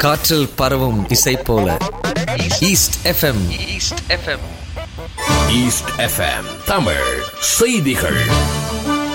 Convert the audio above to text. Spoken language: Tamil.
காற்றில் பரவும் இசை போல east FM. East FM Tamil செய்திகள்.